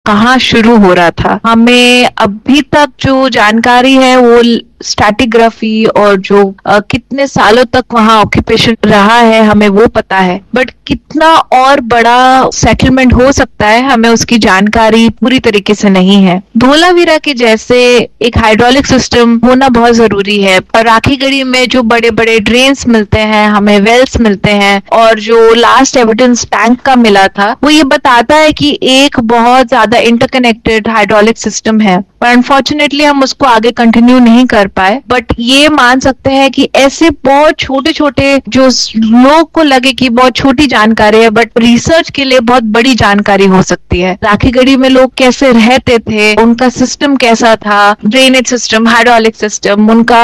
कहाँ शुरू हो रहा था। हमें अभी तक जो जानकारी है वो स्ट्रैटिग्राफी और जो कितने सालों तक वहाँ ऑक्यूपेशन रहा है हमें वो पता है, बट कितना और बड़ा सेटलमेंट हो सकता है हमें उसकी जानकारी पूरी तरीके से नहीं है। धोलावीरा के जैसे एक हाइड्रोलिक सिस्टम होना बहुत जरूरी है। और राखीगढ़ी में जो बड़े बड़े ड्रेन्स मिलते हैं, हमें वेल्स मिलते हैं, और जो लास्ट एविडेंस टैंक का मिला था वो ये बताता है कि एक बहुत ज्यादा इंटरकनेक्टेड हाइड्रोलिक सिस्टम है, पर अनफॉर्चुनेटली हम उसको आगे कंटिन्यू नहीं कर पाए। बट ये मान सकते हैं कि ऐसे बहुत छोटे छोटे जो लोग को लगे कि बहुत छोटी जानकारी है, बट रिसर्च के लिए बहुत बड़ी जानकारी हो सकती है। राखीगढ़ी में लोग कैसे रहते थे, उनका सिस्टम कैसा था, ड्रेनेज सिस्टम, हाइड्रोलिक सिस्टम, उनका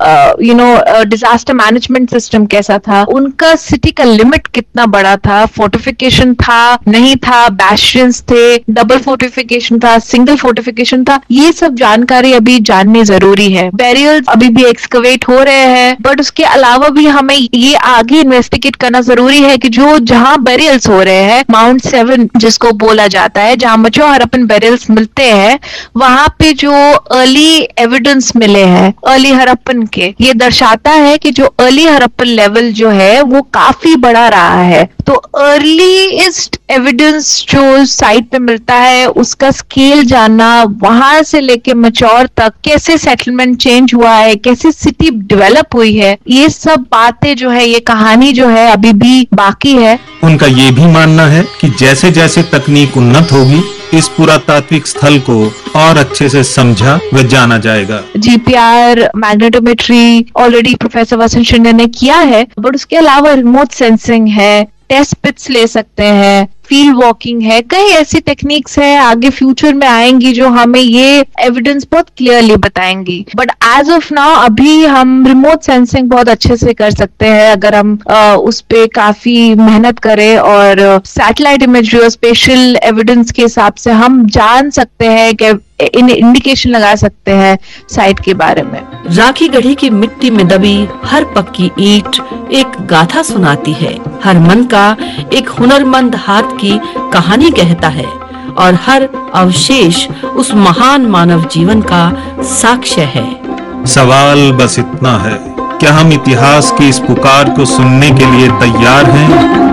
डिजास्टर मैनेजमेंट सिस्टम कैसा था, उनका सिटी का लिमिट कितना बड़ा था, फोर्टिफिकेशन था नहीं था, बैस्टियंस थे, डबल फोर्टिफिकेशन था, सिंगल फोर्टिफिकेशन था, ये सब जानकारी अभी जाननी जरूरी है। बैरियर्स अभी भी एक्सकवेट हो रहे हैं, बट उसके अलावा भी हमें ये आगे इन्वेस्टिगेट करना जरूरी है कि जो जहां बैरियर्स हो रहे हैं, माउंट 7 जिसको बोला जाता है, जहां मचो हरप्पन बैरियर्स मिलते हैं, वहां पे जो अर्ली एविडेंस मिले हैं अर्ली हरप्पन के, ये दर्शाता है कि जो अर्ली हरप्पन लेवल जो है वो काफी बड़ा रहा है। तो अर्लीस्ट एविडेंस जो साइट पे मिलता है उसका स्केल जानना, वहां से लेके मैच्योर तक कैसे सेटलमेंट चेंज हुआ है, कैसे सिटी डेवलप हुई है, ये सब बातें जो है, ये कहानी जो है अभी भी बाकी है। उनका ये भी मानना है कि जैसे जैसे तकनीक उन्नत होगी इस पुरातात्विक स्थल को और अच्छे से समझा व जाना जाएगा। जीपीआर मैग्नेटोमेट्री ऑलरेडी प्रोफेसर वसंत शिंदे ने किया है, बट उसके अलावा रिमोट सेंसिंग है, टेस्ट पिट्स ले सकते हैं, फील्ड वॉकिंग है, कई ऐसी टेक्निक्स है आगे फ्यूचर में आएंगी जो हमें ये एविडेंस बहुत क्लियरली बताएंगी। बट एज ऑफ नाउ अभी हम रिमोट सेंसिंग बहुत अच्छे से कर सकते हैं अगर हम उस पे काफी मेहनत करें, और सैटेलाइट इमेजरी और स्पेशल एविडेंस के हिसाब से हम जान सकते हैं कि इंडिकेशन लगा सकते हैं साइट के बारे में। राखीगढ़ी की मिट्टी में दबी हर पक्की ईंट एक गाथा सुनाती है, हर मन का एक हुनरमंद हाथ की कहानी कहता है, और हर अवशेष उस महान मानव जीवन का साक्ष्य है। सवाल बस इतना है, क्या हम इतिहास की इस पुकार को सुनने के लिए तैयार हैं?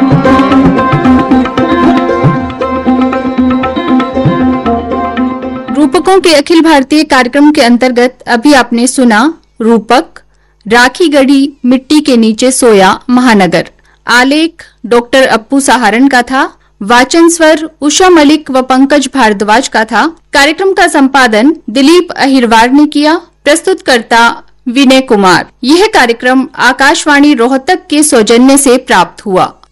रूपकों के अखिल भारतीय कार्यक्रम के अंतर्गत अभी आपने सुना रूपक राखीगढ़ी मिट्टी के नीचे सोया महानगर। आलेख डॉक्टर अप्पू सहारण का था। वाचन स्वर उषा मलिक व पंकज भारद्वाज का था। कार्यक्रम का संपादन दिलीप अहिरवार ने किया। प्रस्तुतकर्ता विनय कुमार। यह कार्यक्रम आकाशवाणी रोहतक के सौजन्य से प्राप्त हुआ।